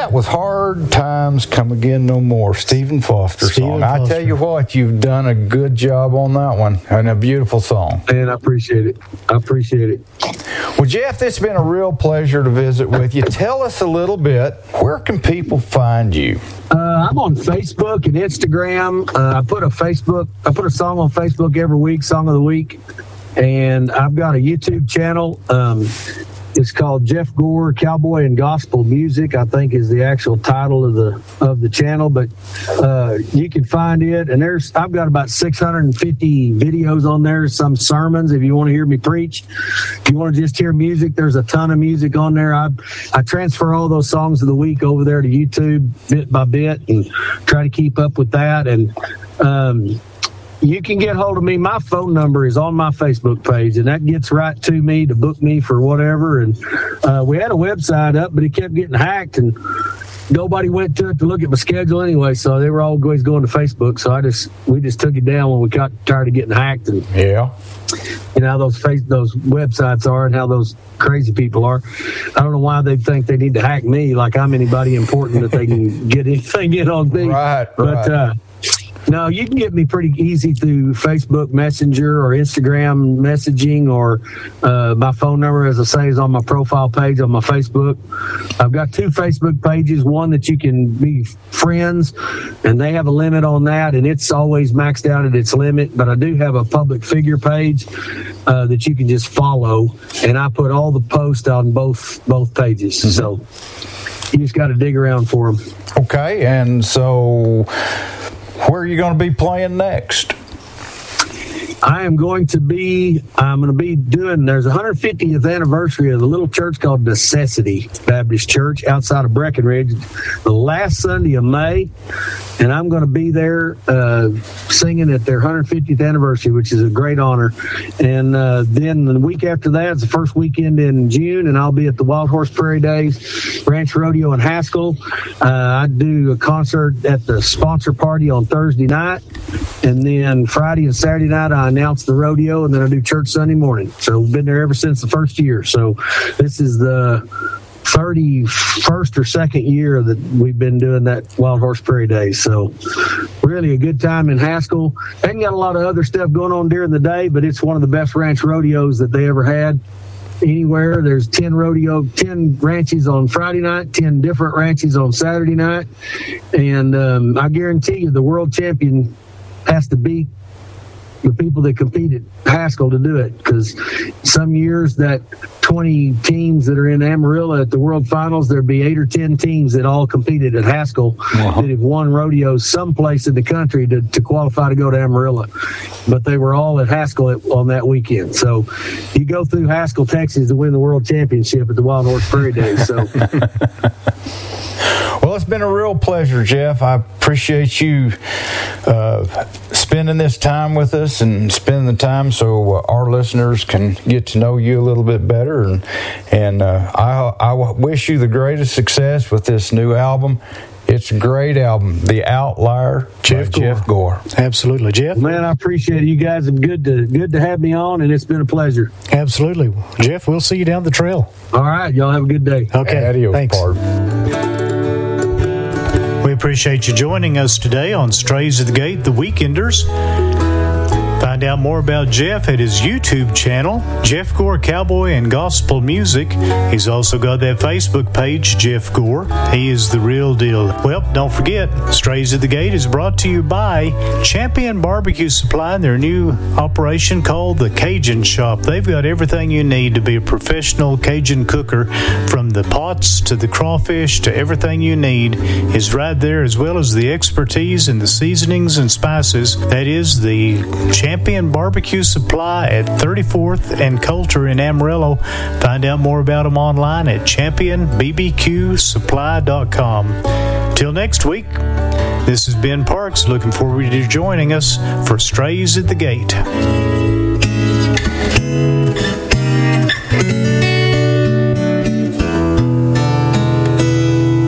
that was Hard Times Come Again No More, Stephen Foster song. I tell you what, you've done a good job on that one, and a beautiful song. Man, I appreciate it. Well, Jeff, it's been a real pleasure to visit with you. Tell us a little bit, where can people find you? I'm on Facebook and Instagram. I put a song on Facebook every week, Song of the Week. And I've got a YouTube channel. It's called Jeff Gore Cowboy and Gospel Music, I think is the actual title of the channel. But you can find it, and I've got about 650 videos on there, some sermons if you want to hear me preach. If you want to just hear music, there's a ton of music on there. I transfer all those songs of the week over there to YouTube bit by bit and try to keep up with that. And you can get hold of me. My phone number is on my Facebook page, and that gets right to me to book me for whatever. And we had a website up, but it kept getting hacked, and nobody went to it to look at my schedule anyway. So they were always going to Facebook. So we just took it down when we got tired of getting hacked. And yeah, you know how those websites are, and how those crazy people are. I don't know why they think they need to hack me, like I'm anybody important that they can get anything in on me. Right. No, you can get me pretty easy through Facebook Messenger or Instagram messaging, or my phone number, as I say, is on my profile page on my Facebook. I've got 2 Facebook pages, one that you can be friends, and they have a limit on that, and it's always maxed out at its limit. But I do have a public figure page that you can just follow, and I put all the posts on both pages. Mm-hmm. So you just got to dig around for them. Okay, and so where are you going to be playing next? I'm going to be doing, there's a 150th anniversary of the little church called Necessity Baptist Church outside of Breckenridge, the last Sunday of May. And I'm going to be there singing at their 150th anniversary, which is a great honor. And then the week after that is the first weekend in June, and I'll be at the Wild Horse Prairie Days Ranch Rodeo in Haskell. I do a concert at the sponsor party on Thursday night. And then Friday and Saturday night, I announce the rodeo, and then I do church Sunday morning. So we've been there ever since the first year. So this is the 31st or second year that we've been doing that Wild Horse Prairie Days. So really a good time in Haskell. They ain't got a lot of other stuff going on during the day, but it's one of the best ranch rodeos that they ever had anywhere. There's 10 ranches on Friday night, 10 different ranches on Saturday night. And I guarantee you the world champion has to beat the people that compete at Haskell to do it, because some years that 20 teams that are in Amarillo at the World Finals, there'd be 8 or 10 teams that all competed at Haskell that have won rodeos someplace in the country to qualify to go to Amarillo. But they were all at Haskell on that weekend. So you go through Haskell, Texas to win the World Championship at the Wild Horse Prairie Days. So. Well, it's been a real pleasure, Jeff. I appreciate you spending this time with us and spending the time so our listeners can get to know you a little bit better. And I wish you the greatest success with this new album. It's a great album, The Outlier, Jeff Gore. Absolutely, Jeff. Man, I appreciate it. You guys are good to have me on, and it's been a pleasure. Absolutely. Jeff, we'll see you down the trail. All right. Y'all have a good day. Okay. Adios, thanks. Barb. We appreciate you joining us today on Strays at the Gate, The Weekenders. Find out more about Jeff at his YouTube channel, Jeff Gore Cowboy and Gospel Music. He's also got that Facebook page, Jeff Gore. He is the real deal. Well, don't forget, Strays at the Gate is brought to you by Champion Barbecue Supply and their new operation called the Cajun Shop. They've got everything you need to be a professional Cajun cooker, from the pots to the crawfish to everything you need is right there, as well as the expertise in the seasonings and spices. That is the Champion Barbecue Supply at 34th and Coulter in Amarillo. Find out more about them online at championbbqsupply.com. Till next week, this is Ben Parks, looking forward to you joining us for Strays at the Gate.